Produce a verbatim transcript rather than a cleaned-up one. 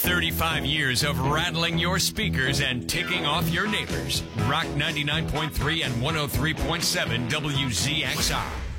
thirty-five years of rattling your speakers and ticking off your neighbors. Rock ninety-nine point three and one oh three point seven W Z X R.